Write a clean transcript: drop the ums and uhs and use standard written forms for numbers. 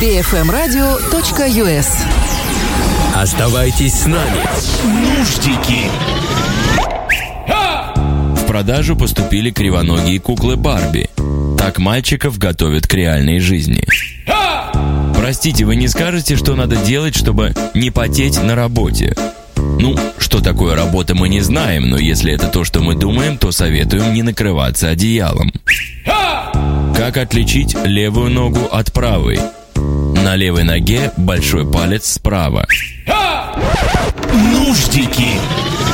bfmradio.us. Оставайтесь с нами. Нуждики. В продажу поступили кривоногие куклы Барби. Так мальчиков готовят к реальной жизни. Простите, вы не скажете, что надо делать, чтобы не потеть на работе? Ну, что такое работа, мы не знаем, но если это то, что мы думаем, то советуем не накрываться одеялом. Как отличить левую ногу от правой? На левой ноге большой палец справа. Нуждики.